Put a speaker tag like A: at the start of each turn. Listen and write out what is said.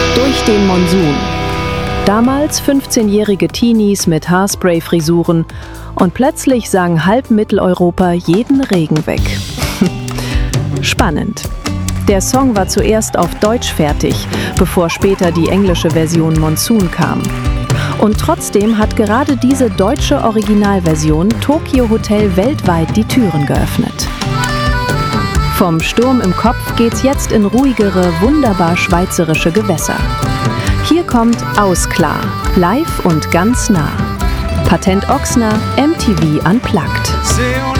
A: Durch den Monsun. Damals 15-jährige Teenies mit Haarspray-Frisuren und plötzlich sang halb Mitteleuropa jeden Regen weg. Spannend. Der Song war zuerst auf Deutsch fertig, bevor später die englische Version Monsun kam. Und trotzdem hat gerade diese deutsche Originalversion Tokio Hotel weltweit die Türen geöffnet. Vom Sturm im Kopf geht's jetzt in ruhigere, wunderbar schweizerische Gewässer. Hier kommt Ausklar, live und ganz nah. Patent Ochsner, MTV Unplugged.